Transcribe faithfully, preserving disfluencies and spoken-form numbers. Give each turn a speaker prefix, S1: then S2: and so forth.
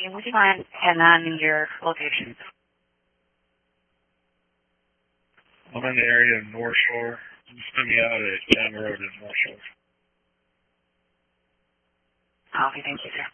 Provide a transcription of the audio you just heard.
S1: Okay, would you mind and then your location?
S2: I'm in the area of North Shore. Just send me out at Young Road in North Shore.
S1: Okay, thank you, sir.